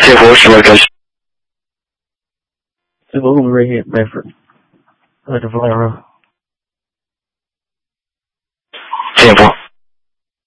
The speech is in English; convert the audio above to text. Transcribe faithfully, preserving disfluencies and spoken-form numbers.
幸福什么歌曲？ 这个 right here, Bedford. Uh, the Valero. 幸福。